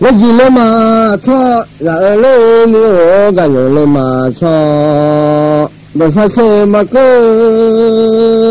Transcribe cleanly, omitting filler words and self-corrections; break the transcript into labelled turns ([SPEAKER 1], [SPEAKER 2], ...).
[SPEAKER 1] gì lên mà cho là lên nữa cả nhiều lên mà cho để sao xem mà cơ